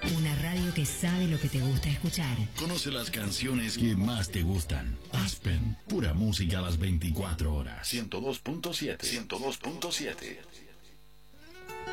Una radio que sabe lo que te gusta escuchar. Conoce las canciones que más te gustan. Aspen, pura música a las 24 horas. 102.7. 102.7.